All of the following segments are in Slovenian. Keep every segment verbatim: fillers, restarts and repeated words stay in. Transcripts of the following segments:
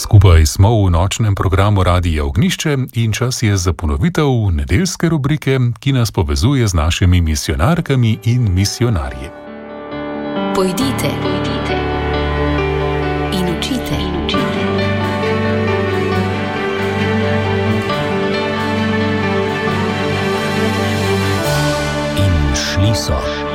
Skupaj smo v nočnem programu Radia Ognjišče in čas je za ponovitev nedeljske rubrike, ki nas povezuje z našimi misijonarkami in misijonarji. Pojdite, pojdite in učite, in učite. In šli so.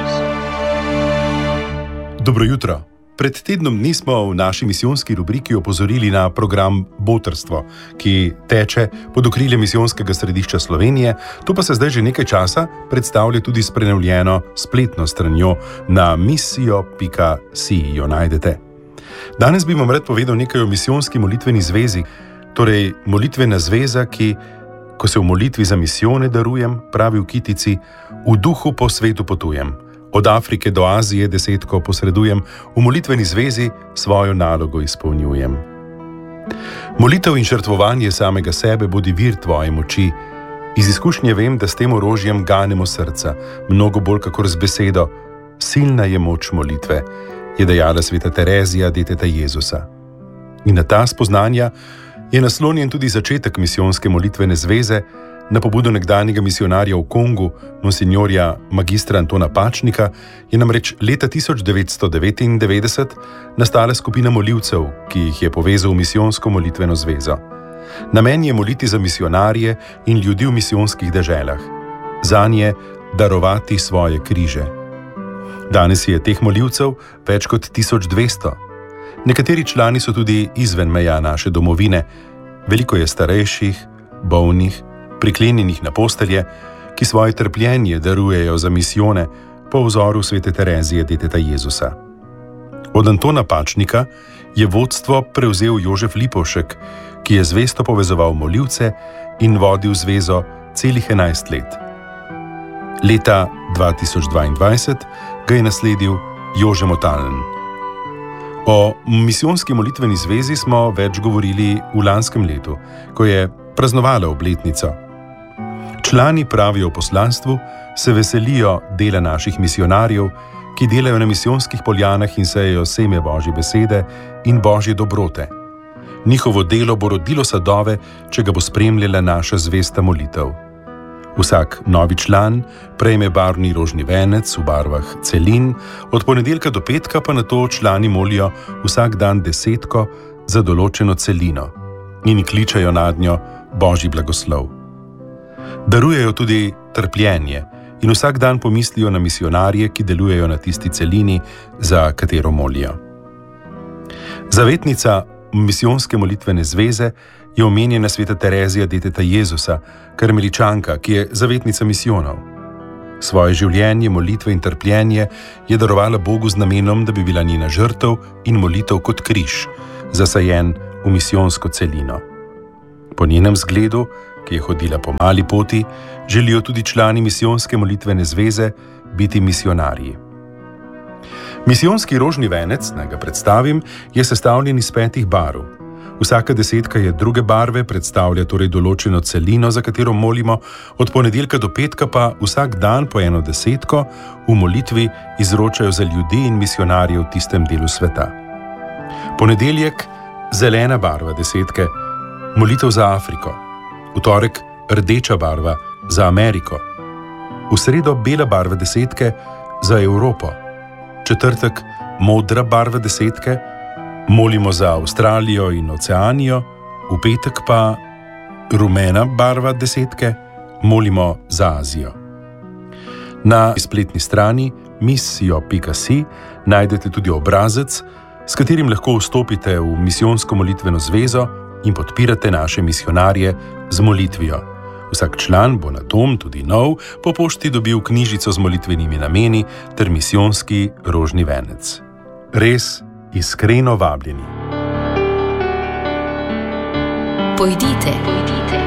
Dobro jutro. Pred tednom dni smo v naši misijonski rubriki opozorili na program Botrstvo, ki teče pod okriljem Misijonskega središča Slovenije, to pa se zdaj že nekaj časa predstavlja tudi s prenovljeno spletno stranjo na misijo pika si jo najdete. Danes bi vam rad povedal nekaj o misijonski molitveni zvezi, torej molitvena zveza, ki, ko se v molitvi za misijone darujem, pravi v kitici, v duhu po svetu potujem. Od Afrike do Azije desetko posredujem, v molitveni zvezi svojo nalogo izpolnjujem. Molitev in žrtvovanje samega sebe bodi vir tvoje moči. Iz izkušnje vem, da s tem orožjem ganemo srca, mnogo bolj kakor z besedo. Silna je moč molitve, je dejala sveta Terezija, deteta Jezusa. In na ta spoznanja je naslonjen tudi začetek misijonske molitvene zveze, na pobudo nekdanjega misijonarja v Kongu, monsinjorja magistra Antona Pačnika, je namreč leta tisoč devetsto devetindevetdeset nastala skupina molivcev, ki jih je povezal v misijonsko molitveno zvezo. Namen je moliti za misijonarje in ljudi v misijonskih deželah, zanje darovati svoje križe. Danes je teh molivcev več kot tisoč dvesto. Nekateri člani so tudi izven meja naše domovine, veliko je starejših, bolnih, priklenjenih na postelje, ki svoje trpljenje darujejo za misijone po vzoru svete Terezije, deteta Jezusa. Od Antona Pačnika je vodstvo prevzel Jožef Lipovšek, ki je zvesto povezoval molivce in vodil zvezo celih enajst let. Leta dva tisoč dvaindvajset ga je nasledil Jože Motalen. O misijonski molitveni zvezi smo več govorili v lanskem letu, ko je praznovala obletnico. Člani pravijo v poslanstvu, se veselijo dela naših misijonarjev, ki delajo na misijonskih poljanah in sejejo seme Božje besede in Božje dobrote. Njihovo delo bo rodilo sadove, če ga bo spremljala naša zvesta molitev. Vsak novi član prejme barvni rožni venec v barvah celin, od ponedeljka do petka pa nato člani molijo vsak dan desetko za določeno celino in kličajo nadnjo Božji blagoslov. Darujejo tudi trpljenje in vsak dan pomislijo na misijonarje, ki delujejo na tisti celini, za katero molijo. Zavetnica misijonske molitvene zveze je omenjena sveta Terezija, deteta Jezusa, karmeličanka, ki je zavetnica misijonov. Svoje življenje, molitve in trpljenje je darovala Bogu z namenom, da bi bila njena žrtev in molitev kot križ, zasajen v misijonsko celino. Po njenem zgledu, ki je hodila po mali poti, želijo tudi člani misijonske molitvene zveze biti misijonarji. Misijonski rožni venec, naj ga predstavim, je sestavljen iz petih barv. Vsaka desetka je druge barve, predstavlja torej določeno celino, za katero molimo, od ponedeljka do petka pa vsak dan po eno desetko v molitvi izročajo za ljudi in misijonarje v tistem delu sveta. Ponedeljek zelena barva desetke, molitev za Afriko. V torek rdeča barva za Ameriko. V sredo bela barva desetke za Evropo. Četrtek modra barva desetke, molimo za Avstralijo in Oceanijo. V petek pa rumena barva desetke, molimo za Azijo. Na spletni strani misijo pika si najdete tudi obrazec, s katerim lahko vstopite v misijonsko molitveno zvezo in podpirate naše misijonarje z molitvijo. Vsak član bo na tom, tudi nov, po pošti dobil knjižico z molitvenimi nameni ter misijonski rožni venec. Res iskreno vabljeni. Pojdite, pojdite